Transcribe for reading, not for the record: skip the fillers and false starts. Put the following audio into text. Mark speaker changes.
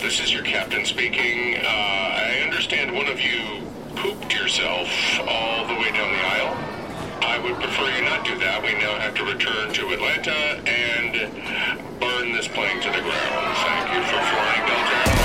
Speaker 1: This is your captain speaking. I understand one of you pooped yourself all the way down the aisle. I would prefer you not do that. We now have to return to Atlanta, and